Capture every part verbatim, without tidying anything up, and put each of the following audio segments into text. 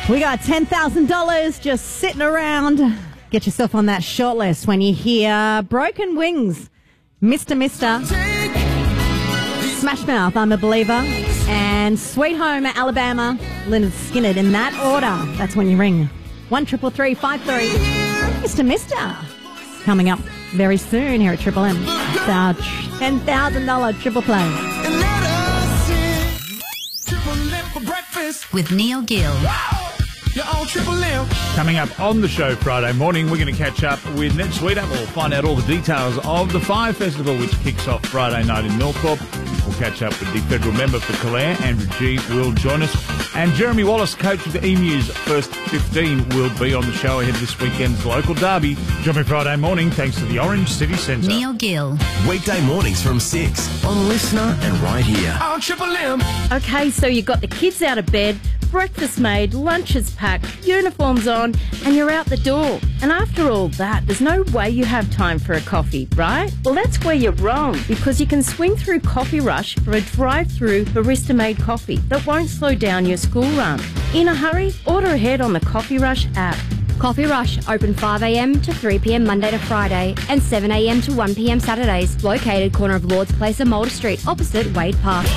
We got ten thousand dollars just sitting around. Get yourself on that shortlist when you hear Broken Wings, Mister Mister, Smash Mouth, I'm a Believer, and Sweet Home Alabama, Lynyrd Skynyrd. In that order, that's when you ring. one triple three five three. Mister Mister. Coming up very soon here at Triple M. It's our ten thousand dollars triple play. With Neil Gill. You're on Triple M. Coming up on the show Friday morning, we're going to catch up with Ned Sweetup. We'll find out all the details of the Fire Festival, which kicks off Friday night in Millthorpe. We'll catch up with the federal member for Calare, Andrew G, will join us. And Jeremy Wallace, coach of the Emus First fifteen, will be on the show ahead of this weekend's local derby. Join me Friday morning, thanks to the Orange City Centre. Neil Gill. Weekday mornings from six on Listener and right here. On Triple M. Okay, so you've got the kids out of bed, breakfast made, lunch is packed, uniforms on, and you're out the door. And after all that, there's no way you have time for a coffee, right? Well, that's where you're wrong, because you can swing through Coffee Rush for a drive-through barista-made coffee that won't slow down your school run. In a hurry? Order ahead on the Coffee Rush app. Coffee Rush, open five a.m. to three p.m. Monday to Friday and seven a.m. to one p.m. Saturdays. Located corner of Lords Place and Mulder Street, opposite Wade Park.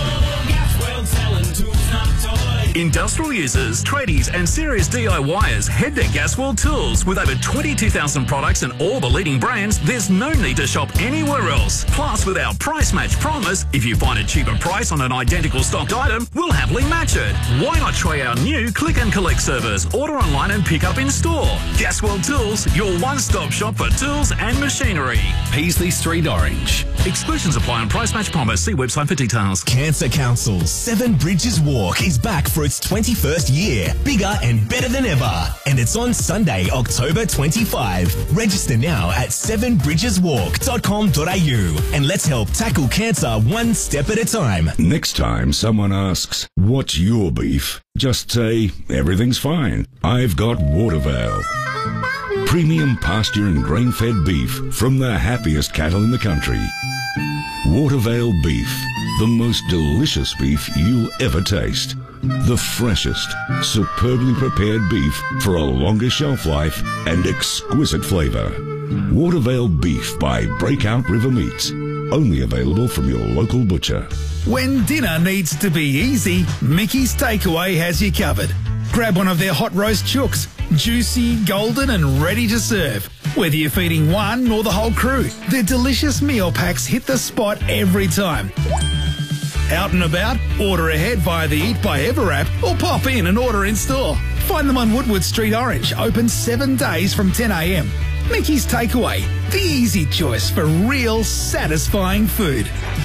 Industrial users, tradies and serious DIYers head to Gasworld Tools. With over twenty-two thousand products and all the leading brands, there's no need to shop anywhere else. Plus, with our price match promise, if you find a cheaper price on an identical stocked item, we'll happily match it. Why not try our new click and collect service? Order online and pick up in store. Gasworld Tools, your one-stop shop for tools and machinery. Paisley Street, Orange. Exclusions apply on price match promise. See website for details. Cancer Council Seven Bridges Walk is back for its twenty-first year. Bigger and better than ever. And it's on Sunday, October twenty-fifth. Register now at seven bridges walk dot com dot a u and let's help tackle cancer one step at a time. Next time someone asks, what's your beef? Just say, everything's fine. I've got Watervale. Premium pasture and grain-fed beef from the happiest cattle in the country. Watervale beef, the most delicious beef you'll ever taste. The freshest, superbly prepared beef for a longer shelf life and exquisite flavour. Watervale beef by Breakout River Meats. Only available from your local butcher. When dinner needs to be easy, Mickey's Takeaway has you covered. Grab one of their hot roast chooks, juicy, golden and ready to serve. Whether you're feeding one or the whole crew, their delicious meal packs hit the spot every time. Out and about? Order ahead via the Eat by Ever app or pop in and order in store. Find them on Woodward Street, Orange, open seven days from ten a.m. Mickey's Takeaway, the easy choice for real satisfying food.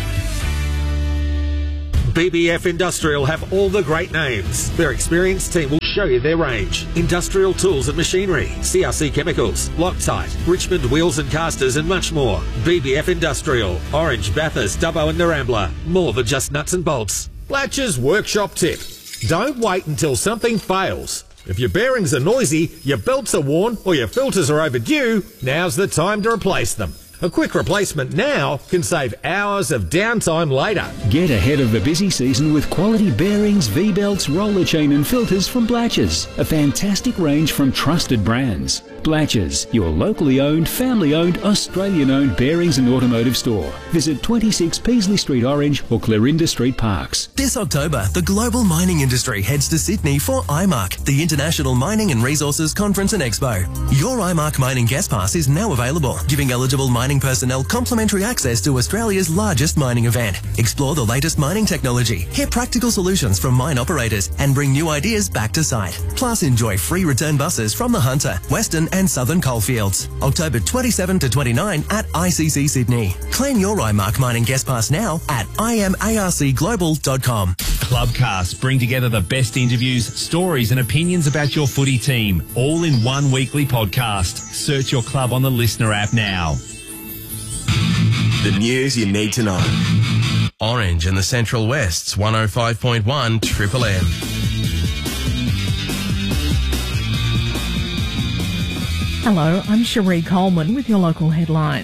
B B F Industrial have all the great names. Their experienced team will show you their range. Industrial tools and machinery, C R C Chemicals, Loctite, Richmond Wheels and Casters and much more. B B F Industrial, Orange, Bathurst, Dubbo and Narambla. More than just nuts and bolts. Blatcher's Workshop tip. Don't wait until something fails. If your bearings are noisy, your belts are worn or your filters are overdue, now's the time to replace them. A quick replacement now can save hours of downtime later. Get ahead of the busy season with quality bearings, V-belts, roller chain and filters from Blatcher's. A fantastic range from trusted brands. Blatcher's, your locally owned, family-owned, Australian-owned bearings and automotive store. Visit twenty-six Paisley Street Orange or Clarinda Street Parks. This October, the global mining industry heads to Sydney for I MARC, the International Mining and Resources Conference and Expo. Your I MARC Mining Guest Pass is now available, giving eligible mining personnel complimentary access to Australia's largest mining event. Explore the latest mining technology, hear practical solutions from mine operators, and bring new ideas back to site. Plus, enjoy free return buses from the Hunter, Western and Southern coalfields. October twenty-seventh to twenty-ninth at I C C Sydney. Claim your I MARC Mining Guest Pass now at i m a r c global dot com. Clubcast bring together the best interviews, stories and opinions about your footy team, all in one weekly podcast. Search your club on the Listener app now. The news you need to know. Orange and the Central West's one oh five point one Triple M. Hello, I'm Cherie Coleman with your local headlines.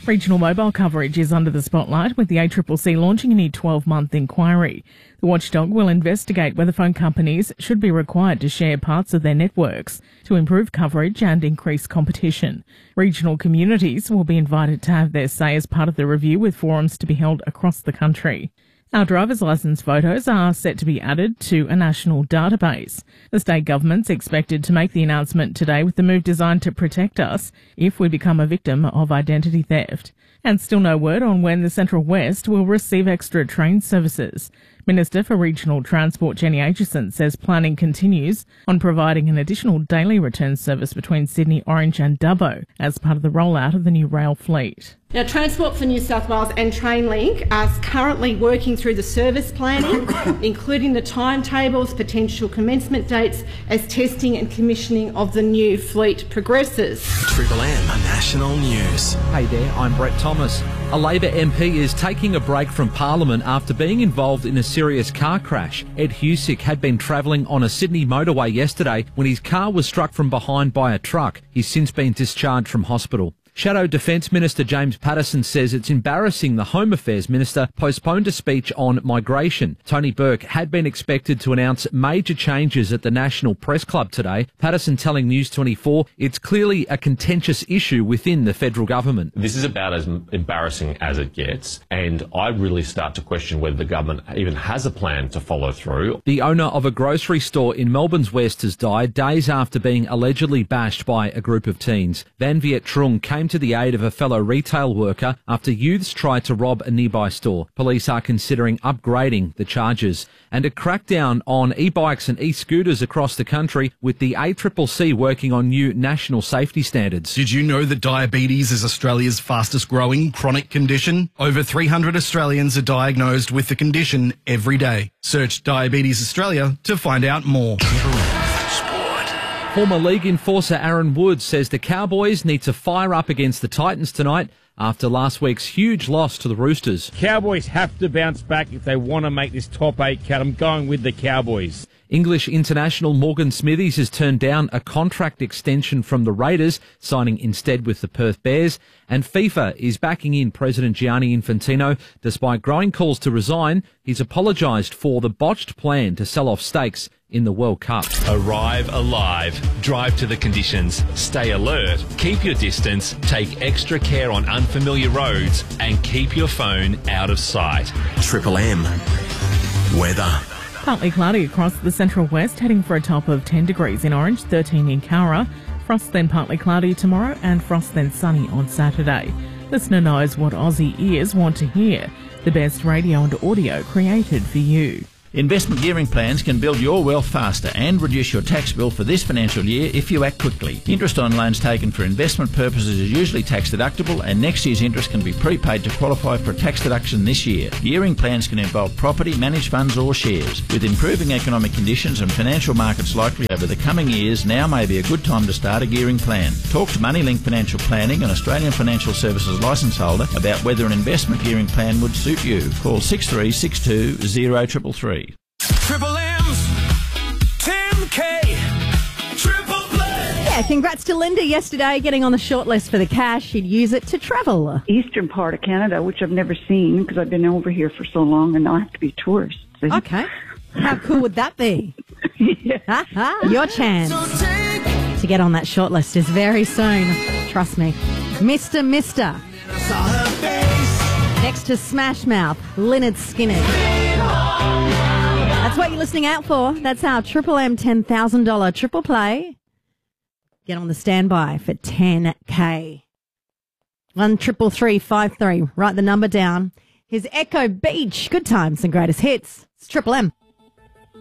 Regional mobile coverage is under the spotlight, with the A C C C launching a new twelve-month inquiry. The watchdog will investigate whether phone companies should be required to share parts of their networks to improve coverage and increase competition. Regional communities will be invited to have their say as part of the review, with forums to be held across the country. Our driver's licence photos are set to be added to a national database. The state government's expected to make the announcement today, with the move designed to protect us if we become a victim of identity theft. And still no word on when the Central West will receive extra train services. Minister for Regional Transport Jenny Aitchison says planning continues on providing an additional daily return service between Sydney, Orange and Dubbo as part of the rollout of the new rail fleet. Now, Transport for New South Wales and Trainlink are currently working through the service planning, including the timetables, potential commencement dates, as testing and commissioning of the new fleet progresses. Triple M National News. Hey there, I'm Brett Thomas. A Labor M P is taking a break from Parliament after being involved in a serious car crash. Ed Husick had been travelling on a Sydney motorway yesterday when his car was struck from behind by a truck. He's since been discharged from hospital. Shadow Defence Minister James Patterson says it's embarrassing the Home Affairs Minister postponed a speech on migration. Tony Burke had been expected to announce major changes at the National Press Club today. Patterson telling News twenty-four it's clearly a contentious issue within the federal government. This is about as embarrassing as it gets, and I really start to question whether the government even has a plan to follow through. The owner of a grocery store in Melbourne's West has died days after being allegedly bashed by a group of teens. Van Viet Trung came to the aid of a fellow retail worker after youths tried to rob a nearby store. Police are considering upgrading the charges. And a crackdown on e-bikes and e-scooters across the country, with the A C C C working on new national safety standards. Did you know that diabetes is Australia's fastest growing chronic condition? Over three hundred Australians are diagnosed with the condition every day. Search Diabetes Australia to find out more. Former league enforcer Aaron Woods says the Cowboys need to fire up against the Titans tonight after last week's huge loss to the Roosters. Cowboys have to bounce back if they want to make this top eight cut. I'm going with the Cowboys. English international Morgan Smithies has turned down a contract extension from the Raiders, signing instead with the Perth Bears. And FIFA is backing in President Gianni Infantino. Despite growing calls to resign, he's apologised for the botched plan to sell off stakes in the World Cup. Arrive alive. Drive to the conditions. Stay alert. Keep your distance. Take extra care on unfamiliar roads. And keep your phone out of sight. Triple M weather. Partly cloudy across the Central West, heading for a top of ten degrees in Orange, thirteen in Cowra. Frost then partly cloudy tomorrow, and frost then sunny on Saturday. Listener knows what Aussie ears want to hear. The best radio and audio created for you. Investment gearing plans can build your wealth faster and reduce your tax bill for this financial year if you act quickly. Interest on loans taken for investment purposes is usually tax deductible, and next year's interest can be prepaid to qualify for a tax deduction this year. Gearing plans can involve property, managed funds or shares. With improving economic conditions and financial markets likely over the coming years, now may be a good time to start a gearing plan. Talk to Moneylink Financial Planning, an Australian financial services licence holder, about whether an investment gearing plan would suit you. Call six three six two zero three three three. Triple M's, ten K, triple play. Yeah, congrats to Linda yesterday getting on the shortlist for the cash. She'd use it to travel. Eastern part of Canada, which I've never seen because I've been over here for so long and now I have to be a tourist. See? Okay. How cool would that be? Yeah. Your chance to get on that shortlist is very soon. Trust me. Mister Mister. Next to Smash Mouth, Lynyrd Skynyrd. That's what you're listening out for. That's our Triple M ten thousand dollars triple play. Get on the standby for ten K. One triple three five three. Write the number down. Here's Echo Beach. Good times and greatest hits. It's Triple M.